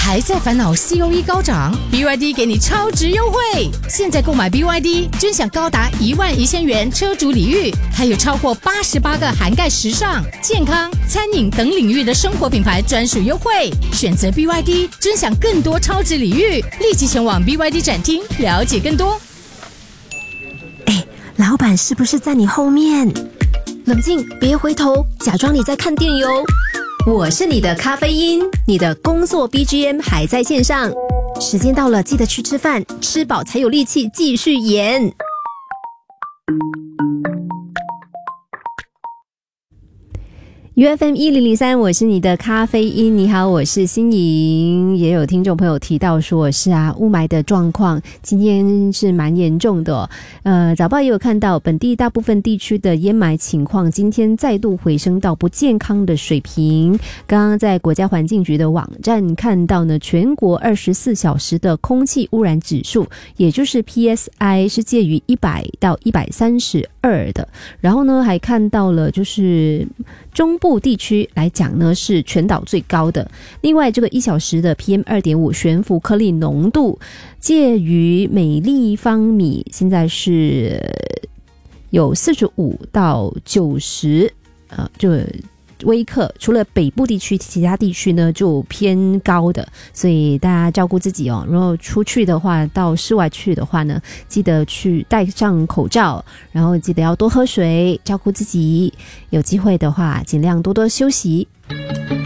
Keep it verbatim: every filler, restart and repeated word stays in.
还在烦恼 C O E 高涨 ？B Y D 给你超值优惠，现在购买 B Y D 尊享高达一万一千元车主礼遇，还有超过八十八个涵盖时尚、健康、餐饮等领域的生活品牌专属优惠。选择 B Y D 尊享更多超值礼遇，立即前往 B Y D 展厅了解更多。 哎，老板是不是在你后面？冷静，别回头，假装你在看电邮。我是你的咖啡因，你的工作 B G M 还在线上。时间到了，记得去吃饭，吃饱才有力气继续演。U F M 一零零三，我是你的咖啡因。你好，我是欣莹。也有听众朋友提到说，是啊，雾霾的状况今天是蛮严重的哦。呃，早报也有看到，本地大部分地区的烟霾情况今天再度回升到不健康的水平。刚刚在国家环境局的网站看到呢，全国二十四小时的空气污染指数，也就是 P S I 是介于一百到一百三十二的。然后呢，还看到了就是中部地区来讲呢，是全岛最高的。另外，这个一小时的 P M 二点五 悬浮颗粒浓度介于每立方米，现在是有四十五到九十，呃，就微克。除了北部地区，其他地区呢就偏高的，所以大家照顾自己哦。然后出去的话，到室外去的话呢，记得去戴上口罩，然后记得要多喝水，照顾自己。有机会的话，尽量多多休息。